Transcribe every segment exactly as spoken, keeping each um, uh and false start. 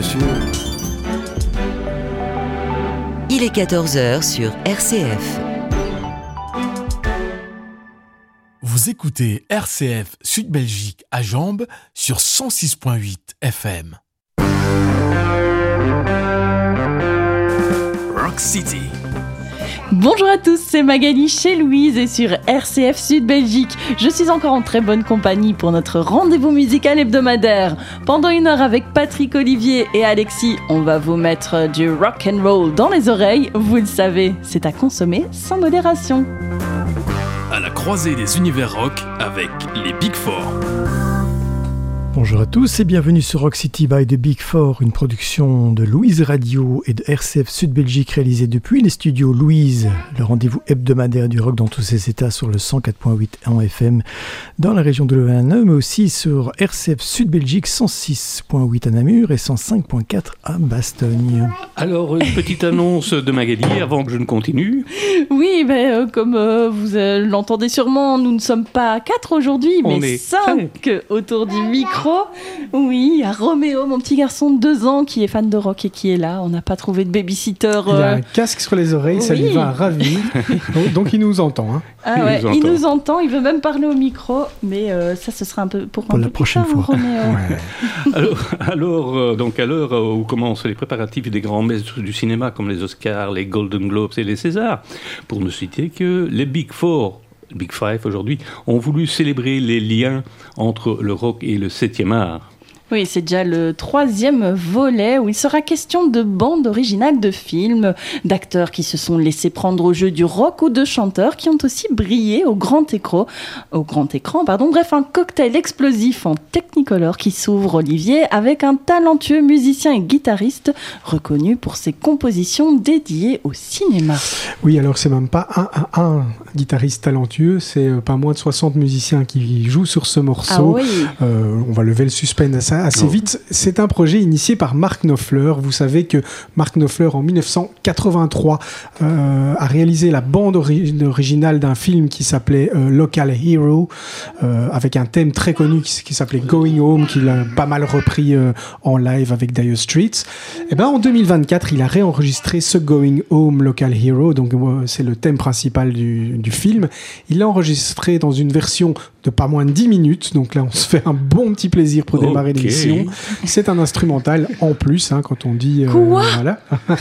sûr. Il est quatorze heures sur R C F. Vous écoutez R C F Sud Belgique à Jambes sur cent six virgule huit F M. Rock City. Bonjour à tous, c'est Magali chez Louise et sur R C F Sud Belgique. Je suis encore en très bonne compagnie pour notre rendez-vous musical hebdomadaire. Pendant une heure avec Patrick, Olivier et Alexis, on va vous mettre du rock and roll dans les oreilles. Vous le savez, c'est à consommer sans modération. À la croisée des univers rock avec les Big Four. Bonjour à tous et bienvenue sur Rock City by The Big Four, une production de Louise Radio et de R C F Sud Belgique réalisée depuis les studios Louise, le rendez-vous hebdomadaire du rock dans tous ses états sur le cent quatre virgule huit en F M dans la région de Louvain-la-Neuve, mais aussi sur R C F Sud Belgique cent six virgule huit à Namur et cent cinq virgule quatre à Bastogne. Alors, une petite annonce de Magali avant que je ne continue. Oui, ben, euh, comme euh, vous euh, l'entendez sûrement, nous ne sommes pas quatre aujourd'hui, On mais est cinq autour du micro. Oui, il y a Roméo, mon petit garçon de deux ans qui est fan de rock et qui est là. On n'a pas trouvé de babysitter. Euh... Il a un casque sur les oreilles, oui. Ça lui va ravir. donc, donc il nous entend. Hein. Ah ouais, il, nous, il entend. nous entend, il veut même parler au micro, mais euh, ça, ce sera un peu pour, pour un la peu prochaine tard, fois. Roméo. Ouais. alors, alors euh, donc à l'heure où commencent les préparatifs des grands maîtres du cinéma comme les Oscars, les Golden Globes et les Césars, pour ne citer que les Big Four, Big Five aujourd'hui, ont voulu célébrer les liens entre le rock et le septième art. Oui, c'est déjà le troisième volet où il sera question de bandes originales de films, d'acteurs qui se sont laissés prendre au jeu du rock ou de chanteurs qui ont aussi brillé au grand écran. Au grand écran, pardon. Bref, un cocktail explosif en Technicolor qui s'ouvre, Olivier, avec un talentueux musicien et guitariste reconnu pour ses compositions dédiées au cinéma. Oui, alors c'est même pas un, un, un guitariste talentueux, c'est pas moins de soixante musiciens qui jouent sur ce morceau. Ah oui. Euh, on va lever le suspense à ça assez vite. C'est un projet initié par Mark Knopfler. Vous savez que Mark Knopfler, en dix-neuf cent quatre-vingt-trois, euh, a réalisé la bande ori- originale d'un film qui s'appelait euh, Local Hero, euh, avec un thème très connu qui, qui s'appelait Going Home, qu'il a pas mal repris euh, en live avec Dire Straits. Et ben, en deux mille vingt-quatre, il a réenregistré ce Going Home Local Hero, donc euh, c'est le thème principal du, du film. Il l'a enregistré dans une version de pas moins de dix minutes, donc là on se fait un bon petit plaisir pour démarrer okay. l'émission. C'est un instrumental en plus, hein, quand on dit... Euh, Quoi voilà.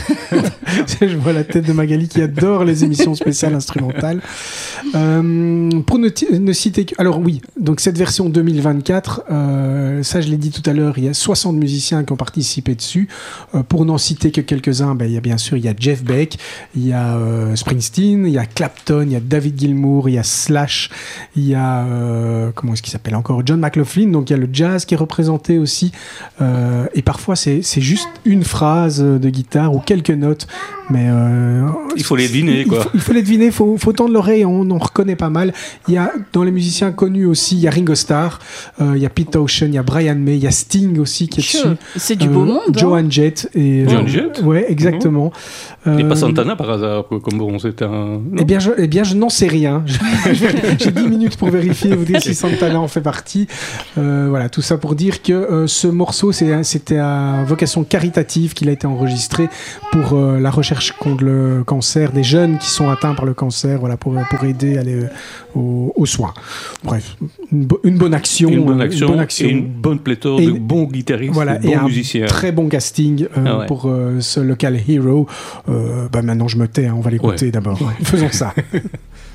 Je vois la tête de Magali qui adore les émissions spéciales instrumentales. Euh, pour ne, t- ne citer que... Alors oui, donc cette version deux mille vingt-quatre, euh, ça je l'ai dit tout à l'heure, il y a soixante musiciens qui ont participé dessus. Euh, pour n'en citer que quelques-uns, ben, il y a bien sûr il y a Jeff Beck, il y a euh, Springsteen, il y a Clapton, il y a David Gilmour, il y a Slash, il y a... Euh, Euh, comment est-ce qu'il s'appelle encore, John McLaughlin, donc il y a le jazz qui est représenté aussi, euh, et parfois c'est, c'est juste une phrase de guitare ou quelques notes, mais euh, il faut les deviner quoi. Il faut, il faut les deviner, il faut, faut tendre l'oreille, on en reconnaît pas mal. Il y a dans les musiciens connus aussi, il y a Ringo Starr, euh, il y a Pete Townshend, il y a Brian May, il y a Sting aussi qui est Sure. dessus. C'est du euh, beau monde. Joan hein. Jett et Joan Jett. Ouais, exactement. Mmh. Et euh, pas Santana par hasard, comme bon, c'est un. Non. Eh bien, je, eh bien, je n'en sais rien. J'ai dix minutes pour vérifier, vous dire si Santana en fait partie. Euh, voilà, tout ça pour dire que euh, ce morceau, c'est, c'était à vocation caritative qu'il a été enregistré pour euh, la recherche contre le cancer des jeunes qui sont atteints par le cancer, voilà, pour, pour aider à aller euh, aux, aux soins. Bref, une, bo- une bonne action. Une bonne action, une bonne action. Et une bonne pléthore et de une, bons guitaristes, voilà, de bons et un musiciens. Très bon casting euh, ah ouais. pour euh, ce Local Hero. Euh, bah maintenant, je me tais, hein, on va l'écouter ouais. d'abord. Ouais. Faisons ça.